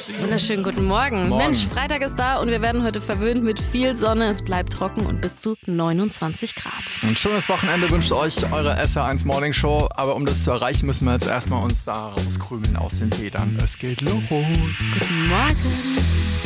Wunderschönen guten Morgen. Mensch, Freitag ist da und wir werden heute verwöhnt mit viel Sonne. Es bleibt trocken und bis zu 29 Grad. Ein schönes Wochenende wünscht euch eure SR1 Morning Show. Aber um das zu erreichen, müssen wir jetzt erstmal uns da rauskrümeln aus den Federn. Es geht los. Guten Morgen.